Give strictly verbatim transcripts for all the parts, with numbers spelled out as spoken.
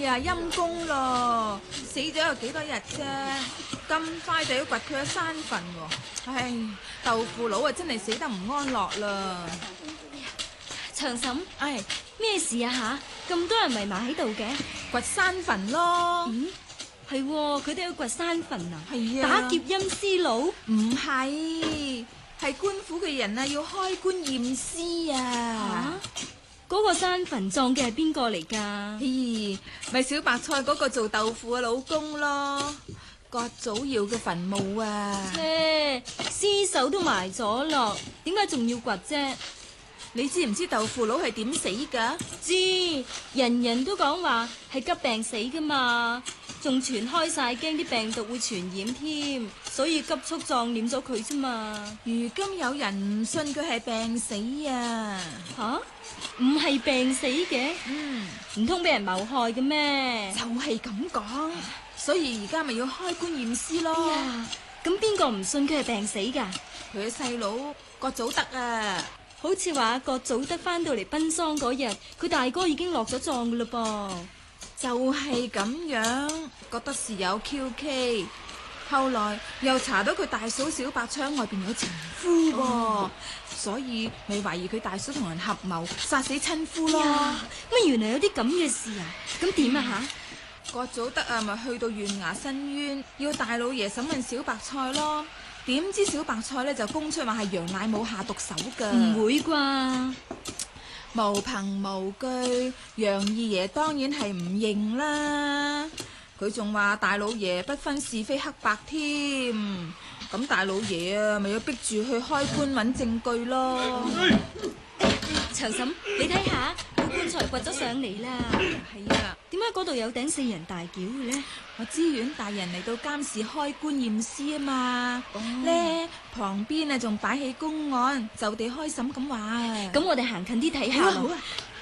呀，陰公咯，死咗有幾多日啫？咁快就要掘佢嘅山墳喎！唉，豆腐佬啊，真係死得唔安樂啦！ 長嬸， 唉， 咩事啊吓？咁多人圍埋喺度嘅， 掘山墳咯。 咦，係喎，佢哋要掘山墳啊？ 係啊， 打劫陰司佬？ 唔係，係官府嘅人啊，要開棺驗屍啊！ 嗰個山墳葬嘅係邊個嚟㗎？ 咦，咪小白菜嗰個做豆腐嘅老公咯，葛祖堯嘅墳墓啊！ 切，屍首都埋咗落，點解仲要掘啫？ 你知唔知豆腐佬係點死㗎？ 知，人人都講話係急病死㗎嘛，仲傳開晒驚啲病毒會傳染添，所以急速葬殮咗佢啫嘛。 如今有人唔信佢係病死啊！ 吓？唔係病死嘅？ 嗯， 唔通俾人謀害嘅咩？ 就係咁講，所以而家咪要開棺驗屍咯。 哎呀，咁邊個唔信佢係病死㗎？ 佢嘅細佬葛祖德啊！ 好似話葛祖德翻到嚟奔喪嗰日，佢大哥已經落咗葬噶嘞噃。 就係咁樣，覺得是有蹊蹺，後來又查到佢大嫂小白窗外邊有情夫喎，哦，所以咪懷疑佢大嫂同人合謀殺死親夫咯。 乜原來有啲咁嘅事啊？咁點啊吓？ 葛祖德啊，咪去到縣衙申冤，要大老爺審問小白菜咯。點知小白菜咧就供出話係楊乃武下毒手噶， 唔會啩？ 無憑無據，楊二爺當然係唔認啦。佢仲話大老爺不分是非黑白添，咁大老爺啊咪要逼住去開棺揾證據咯。 長嬸，你睇下個棺材掘咗上嚟啦。 係啊， 點解嗰度有頂四人大轎嘅呢？ 我知縣大人嚟到監視開棺驗屍啊嘛，咧、哦、旁邊啊仲擺起公案，就地開審咁話。 咁我哋行近啲睇下。好啊。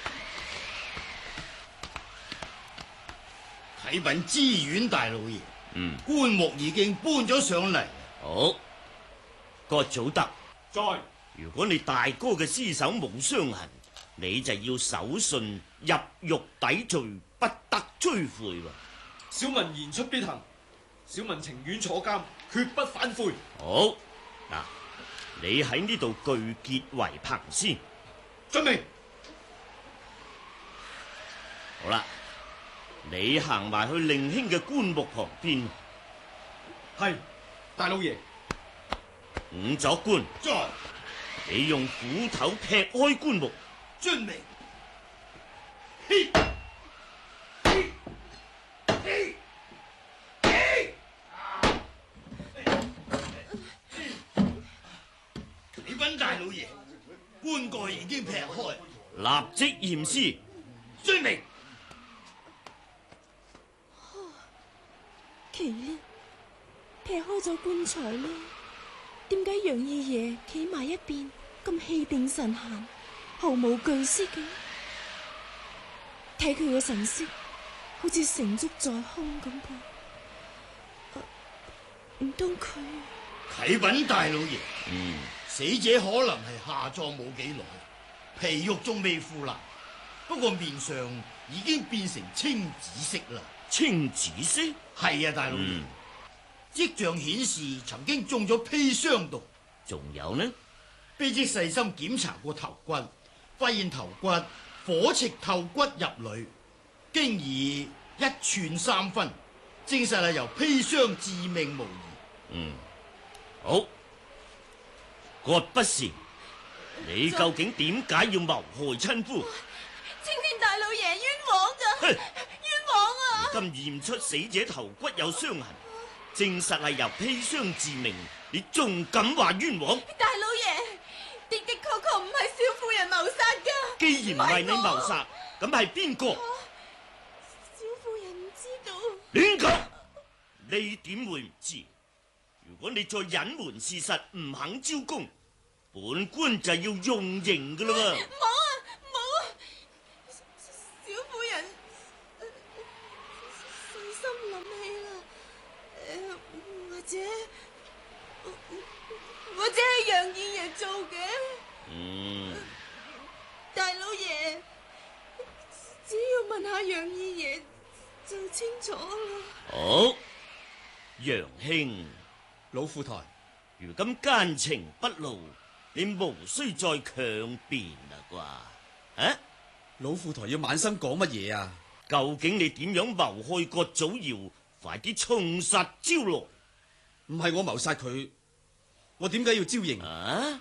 啟稟知縣大老爺， 嗯， 棺木已經搬咗上嚟。 好，葛祖德， 在。 如果你大哥嘅屍首冇傷痕，你就要守信入獄抵罪，不得追悔。 小民言出必行，小民情願坐監，決不反悔。 好，嗱，你喺呢度具結為憑先。 遵命。 好啦，你行埋去令兄嘅棺木旁邊。 係，大老爺。 五作官。 在。 你用斧頭劈開棺木。 遵命。嘿，嘿，嘿，嘿。啟稟大老爺，棺蓋已經劈開， 立即驗屍。 遵命。 奇呢，劈開咗棺材呢？點解楊二爺企埋一邊咁氣定神閒，毫無懼色嘅？睇佢嘅神色，好似成竹在胸咁噃。唔通佢？ 啟稟大老爺， 嗯， 死者可能係下葬冇幾耐，皮肉仲未腐爛，不過面上已經變成青紫色啦。 青紫色？ 係啊，大老爺。 嗯， 跡象顯示曾經中咗砒霜毒。 仲有呢？ 卑職細心檢查過頭骨，發現頭骨火赤透骨入裏，經已一寸三分，證實係由砒霜致命無疑。 嗯，好，葛不是，你究竟點解要謀害親夫？ 青天大老爺冤枉噶，冤枉啊！ 今驗出死者頭骨有傷痕，證實係由砒霜致命，你仲敢話冤枉？ 大老爺，的的確確唔係小婦人謀殺噶。 既然唔係你謀殺，咁係邊個？ 小婦人唔知道。 亂講！你點會唔知？如果你再隱瞞事實，唔肯招供，本官就要用刑噶啦喎！ 冇啊冇啊！小婦人細心諗起啦，誒，或者或者係楊二爺做嘅。 嗯， 大老爺，只要問下楊二爺， 就清楚啦。 好，楊兄， 老副台， 如今奸情不露，你無需再強辯啦啩？啊？ 老副台要晚生講乜嘢啊？ 究竟你點樣謀害郭祖堯？快啲從實招來！ 唔係我謀殺佢，我點解要招認？ 啊？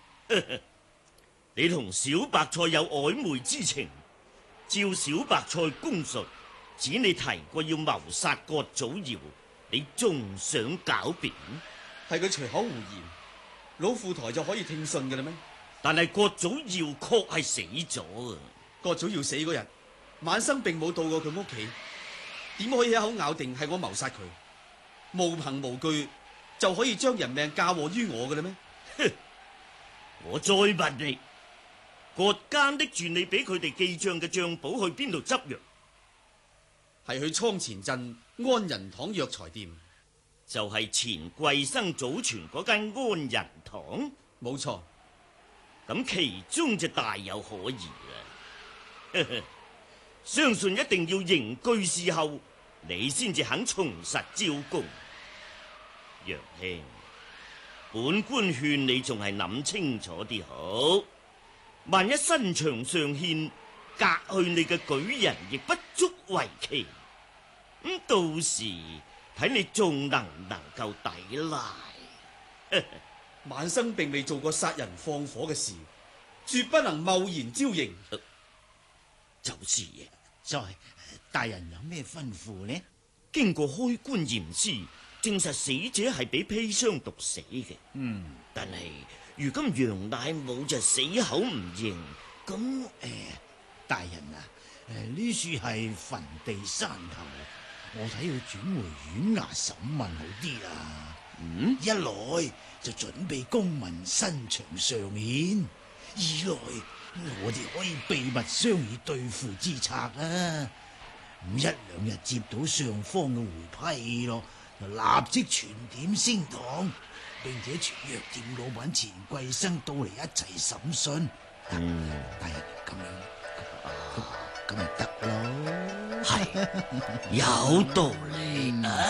你同小白菜有曖昧之情，照小白菜供述，指你提過要謀殺郭祖堯，你仲想狡辯？ 係佢隨口胡言，老副台就可以聽信嘅啦咩？ 但係郭祖堯確係死咗啊！ 郭祖堯死嗰日，晚生並冇到過佢屋企，點可以一口咬定係我謀殺佢？無憑無據就可以將人命嫁禍於我嘅啦咩？ 哼！我再問你，郭監的住你俾佢哋記賬嘅賬簿去邊度執藥？ 係去倉前鎮安仁堂藥材店， 就係錢貴生祖傳嗰間安仁堂。 冇錯。 咁其中就大有可疑啦。相信一定要刑具事後，你先至肯從實招供。楊兄，本官勸你仲係諗清楚啲好。萬一身長上獻，革去你嘅舉人亦不足為奇。咁到時睇你仲能唔能夠抵賴？ 晚生並未做過殺人放火嘅事，絕不能貿然招認。 呃、就是嘅。 在大人有咩吩咐呢？ 經過開棺驗屍，證實死者係俾砒霜毒死嘅。 嗯， 但係如今楊乃武就死口唔認，咁誒、 呃，大人啊，誒呢處係墳地山頭，我睇要轉回縣衙審問好啲啦。 嗯， 一來就準備公民身長上獻，二來我哋可以秘密商議對付之策啊。咁一兩日接到上方嘅回批咯，就立即傳點升堂，並且傳藥店老闆錢貴生到嚟一齊審訊。 嗯， 大人咁樣咁咁咪得咯。 係有道理啊。